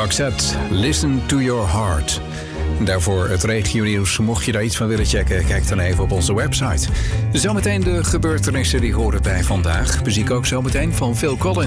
Roxette, Listen to Your Heart. Daarvoor het regionieuws. Mocht je daar iets van willen checken, kijk dan even op onze website. Zometeen de gebeurtenissen die horen bij vandaag. Muziek ook zometeen van Phil Collins.